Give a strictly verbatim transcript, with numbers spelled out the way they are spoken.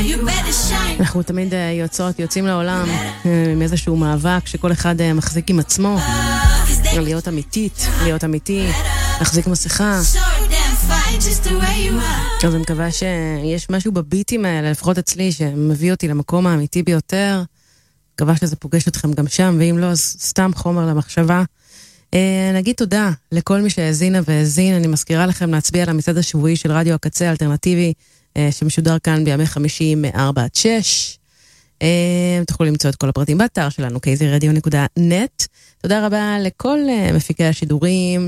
אנחנו תמיד יוצאות, יוצאים לעולם עם איזשהו מאבק שכל אחד מחזיק עם עצמו, להיות אמיתית, להיות אמיתי, להחזיק מסכה. אז אני מקווה שיש משהו בביטים האלה, לפחות אצלי, שמביא אותי למקום האמיתי ביותר. מקווה שזה פוגש אתכם גם שם, ואם לא, אז סתם חומר למחשבה. נגיד תודה לכל מי שהאזינה והאזין. אני מזכירה לכם להצביע על המצעד השבועי של רדיו הקצה האלטרנטיבי, שמשודר כאן בימי חמישי מ-ארבע עד שש. תוכלו למצוא את כל הפרטים באתר שלנו, קייזי רדיו נקודה נט. תודה רבה לכל מפיקי השידורים